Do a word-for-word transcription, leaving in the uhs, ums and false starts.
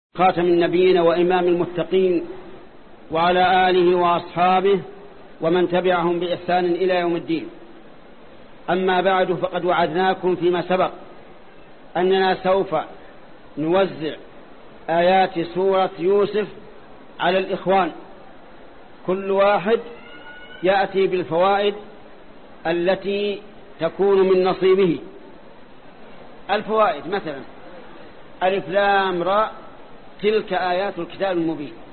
خاتم النبيين وإمام المتقين وعلى آله وأصحابه ومن تبعهم بإحسان إلى يوم الدين. أما بعد، فقد وعدناكم فيما سبق أننا سوف نوزع آيات سورة يوسف على الإخوان، كل واحد يأتي بالفوائد التي تكون من نصيبه. الفوائد مثلا: ألف لام راء تلك آيات الكتاب المبين.